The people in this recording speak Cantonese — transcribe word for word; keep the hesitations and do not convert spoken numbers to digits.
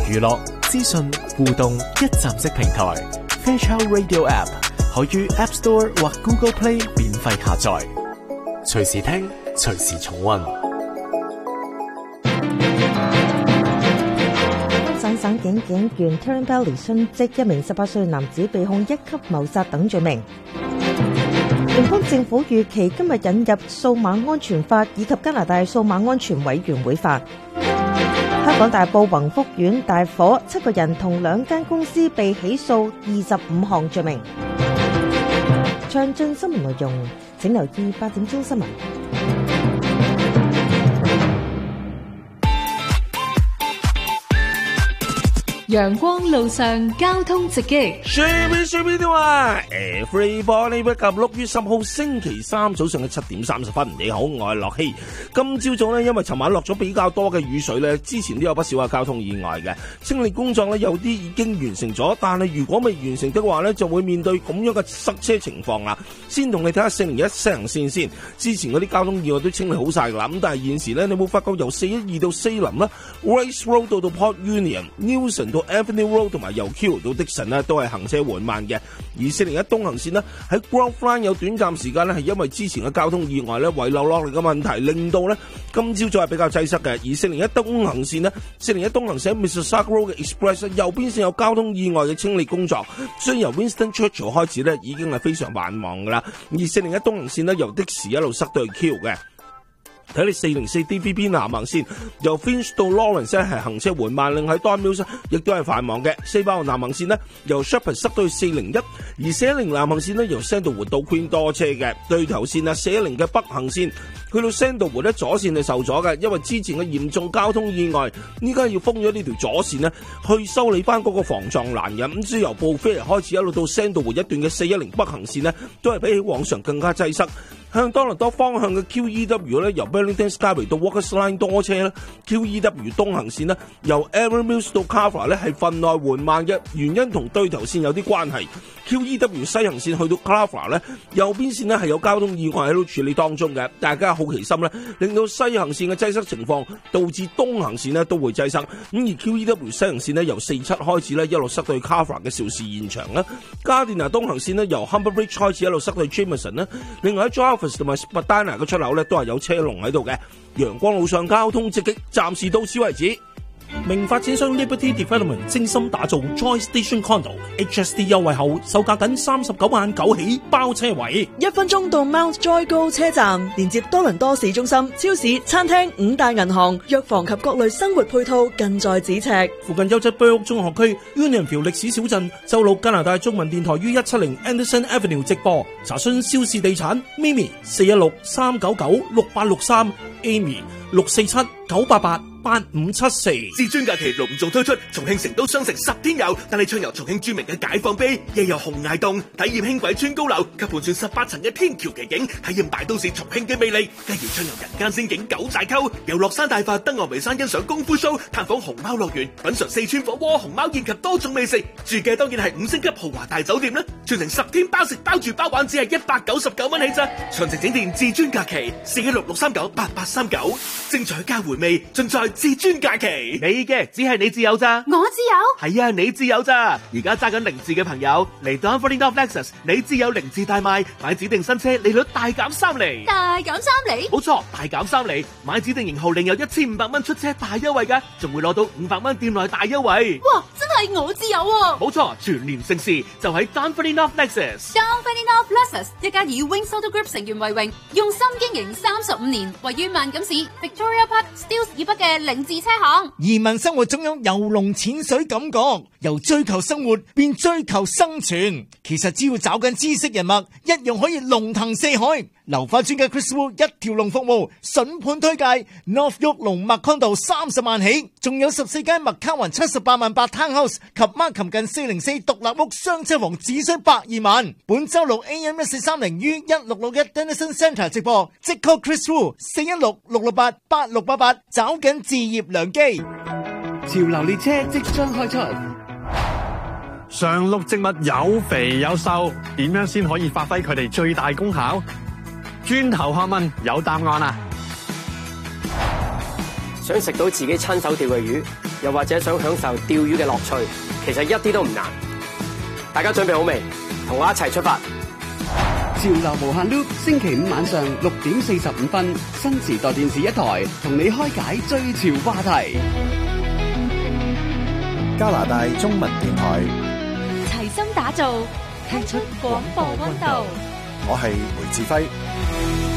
娛樂、資訊、互動一站式平台 Fairchild Radio App 可於 App Store 或 Google Play 免費下載，隨時聽，隨時重溫。 省省警警員 Tarrant Belly 殉職，一名十八歲男子被控一級謀殺等罪名。聯邦政府預期今日引入數碼安全法以及加拿大數碼安全委員會法。香港大埔宏福苑大火，七個人同兩間公司被起訴二十五項罪名。詳盡新聞內容，請留意八點鐘新聞。 陽光路上交通直擊， 隨便隨便點啊 ！Everybody wake up，六月十號星期三早上嘅七點三十分，你好，我係樂希。今朝早呢，因為尋晚落咗比較多嘅雨水呢，之前都有不少嘅交通意外嘅清理工作呢，有啲已經完成咗，但係如果未完成的話呢，就會面對咁樣嘅塞車情況啦。先同你睇下四零一西行線先，之前嗰啲交通意外都清理好晒噶啦，咁但係現時呢，你冇發覺由四一二到四林啦 ，Race Road 到到 Port Union、Newson 到 Avenue Road 同埋由 Q 到 Dixon 呢都係行車緩慢嘅，而四零一東行線呢，喺 Grove Line 有短暫時間呢係因為之前嘅交通意外呢遺留落嚟嘅問題，令到呢今朝早係比較擠塞嘅。而四零一東行線呢，四零一東行線 Mississauga Road 嘅 Express 右邊線有交通意外嘅清理工作，雖然由 Winston Churchill 開始呢已經係非常繁忙噶啦，而四零一東行線呢由的士一路塞到去 Q 嘅。睇你四零四 D V B 南行線由 Finch 到 Lawrence 咧係行車緩慢，另喺 Don Mills 亦都係繁忙嘅。四百號南行線呢由 Shepherd 塞到去四零一，而四一零南行線呢由 Sandalwood 到 Queen 多車嘅。對頭線啊，四一零嘅北行線去到 Sandalwood 咧左線係受阻嘅，因為之前嘅嚴重交通意外，依家要封咗呢條左線呢去修理翻嗰個防撞欄嘅。咁所以由 Beaufair 開始一路到 Sandalwood 一段嘅四一零北行線呢都係比起往常更加擠塞。向多倫多方向嘅 Q E W 咧，由 Burlington Skyway 到 Walkers Line 多車咧 ，Q E W 東行線咧，由 Erin Mills 到 Carver 咧係份內緩慢嘅，原因同對頭線有啲關係。Q E W 西行線去到 Carver 咧，右邊線咧係有交通意外喺度處理當中嘅，大家好奇心咧，令到西行線嘅擠塞情況導致東行線咧都會擠塞。咁而 Q E W 西行線咧由四七開始咧一路塞到去 Carver 嘅肇事現場啦，加甸拿東行線咧由 Humber Bridge 開始一路塞到去 Jameson 啦，另外喺 Jarvis 同埋 Spadina 嘅出口咧都係有車龍喺度嘅。陽光路上交通直擊，暫時到此為止。 名發展商 Liberty Development 精心打造 Joy Station Condo H S D 優惠後，售價僅三十九萬九起包車位， 一分鐘到 Mount Joy 高車站，連接多倫多市中心、超市、餐廳、五大銀行、藥房及各類生活配套近在咫尺。 附近優質 Burke 中學區 Unionville 歷史小鎮，周六加拿大中文電台於一七零 Anderson Avenue 直播。查詢肖氏地產 Mimi 四一六三九九六八六三 Amy 六四七九八八八五七四。 至尊假期隆重推出重慶成都雙城十天遊，帶你暢遊重慶著名嘅解放碑，夜遊紅崖洞，體驗輕軌穿高樓及盤旋十八層嘅天橋奇景，體驗大都市重慶嘅魅力。繼而暢遊人間仙境九寨溝，遊樂山大佛、登峨眉山欣賞功夫 show， 探訪熊貓樂園，品嘗四川火鍋、熊貓宴及多種美食。住嘅當然係五星級豪華大酒店啦，全程十天包食包住包玩，只係一百九十九蚊起咋。詳情請電至尊假期四一六六三九八八三九，精彩加回味，盡在至尊假期。 你嘅只係你自有咋？ 我自有？ 係啊，你自有咋？而家揸緊零字嘅朋友嚟 Dunfermline of Lexus， 你自有零字大賣，買指定新車利率大減三厘。 大減三厘？ 冇錯，大減三厘，買指定型號另有一千五百蚊出車大優惠㗎，仲會攞到五百蚊店內大優惠。 哇，真係我自有喎！ 冇錯，全年盛事就喺 Dunfermline of Lexus。Dunfermline of Lexus 一家以 Wings Auto Group 成員為榮，用心經營三十五年，位於萬錦市 Victoria Park Steeles 以北嘅凌志車行。 移民生活中有游龍潛水感覺，由追求生活變追求生存，其實只要找緊知識人脈，一樣可以龍騰四海。流花專家 Chris Wu 一條龍服務，筍盤推介 North York 龍脈 Condo 三十萬起，仲有十四間麥卡雲七十八萬八 Townhouse 及 Markham 近四零四獨立屋雙車房，只需百二萬。本周六 A M 一四三零於一六六一 Denison Centre 直播，即 call Chris Wu 四一六六六八八六八八，找緊置業良機。 潮流列車即將開出。常綠植物有肥有瘦，點樣先可以發揮佢哋最大功效？轉頭學問有答案啦！ 想食到自己親手釣嘅魚，又或者想享受釣魚嘅樂趣，其實一啲都唔難。大家準備好未？同我一齊出發！ 潮流無限 loop， 星期五晚上六點四十五分，新時代電視一台同你開解最潮話題。 加拿大中文電台齊心打造，踢出廣播溫度。 我係梅志輝。